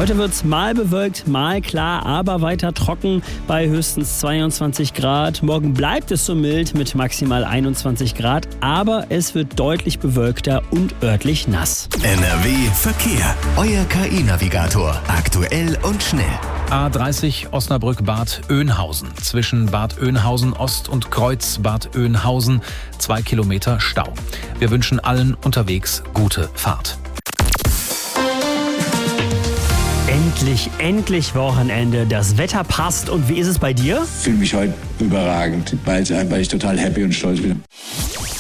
Heute wird es mal bewölkt, mal klar, aber weiter trocken bei höchstens 22 Grad. Morgen bleibt es so mild mit maximal 21 Grad, aber es wird deutlich bewölkter und örtlich nass. NRW Verkehr. Euer KI-Navigator. Aktuell und schnell. A30 Osnabrück-Bad Oeynhausen. Zwischen Bad Oeynhausen Ost und Kreuz Bad Oeynhausen 2 Kilometer Stau. Wir wünschen allen unterwegs gute Fahrt. Endlich Wochenende. Das Wetter passt. Und wie ist es bei dir? Ich fühle mich heute überragend, weil ich total happy und stolz bin.